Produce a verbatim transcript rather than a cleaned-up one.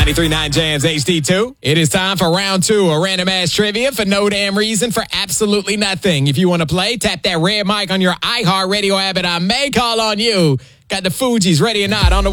ninety-three point nine Jams H D two. It is time for round two of random ass trivia for no damn reason, for absolutely nothing. If you want to play, tap that red mic on your iHeartRadio app and I may call on you. Got the Fugees ready or not on the